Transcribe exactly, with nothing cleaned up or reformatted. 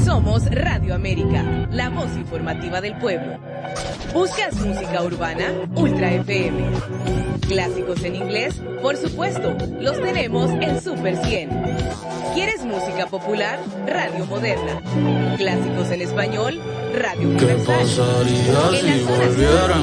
Somos Radio América, la voz informativa del pueblo. ¿Buscas música urbana? Ultra F M. Clásicos en inglés, por supuesto, los tenemos en Super cien. ¿Quieres música popular? Radio Moderna. Clásicos en español, Radio Universal. ¿Qué pasaría si volvieran